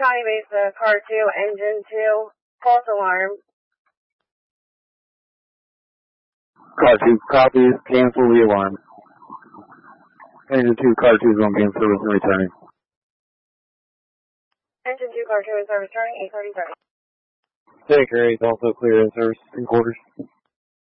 Shawnee Base, car 2, engine 2, false alarm. Car 2 copies, cancel the alarm. Engine 2, car 2 is going to be in service and returning. Engine 2, car 2 in service, turning 8:30. Take 8 also clear in service in quarters.